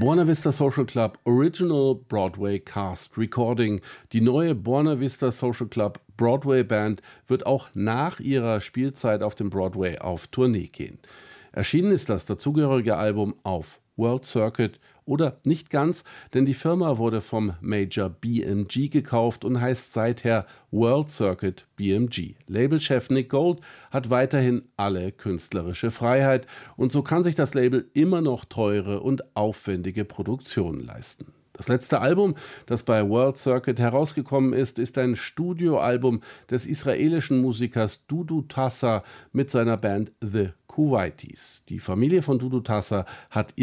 Buena Vista Social Club Original Broadway Cast Recording. Die neue Buena Vista Social Club Broadway Band wird auch nach ihrer Spielzeit auf dem Broadway auf Tournee gehen. Erschienen ist das dazugehörige Album auf World Circuit oder nicht ganz, denn die Firma wurde vom Major BMG gekauft und heißt seither World Circuit BMG. Labelchef Nick Gold hat weiterhin alle künstlerische Freiheit und so kann sich das Label immer noch teure und aufwendige Produktionen leisten. Das letzte Album, das bei World Circuit herausgekommen ist, ist ein Studioalbum des israelischen Musikers Dudu Tassa mit seiner Band The Kuwaitis. Die Familie von Dudu Tassa hat